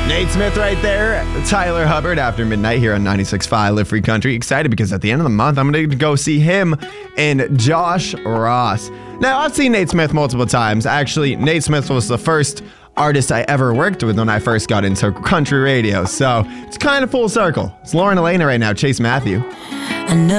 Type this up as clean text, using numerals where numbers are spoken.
Nate Smith right there. Tyler Hubbard after midnight here on 96.5 Live Free Country. Excited because at the end of the month, I'm going to go see him and Josh Ross. Now, I've seen Nate Smith multiple times. Actually, Nate Smith was the first artist I ever worked with when I first got into country radio. So it's kind of full circle. It's Lauren Elena right now, Chase Matthew. I know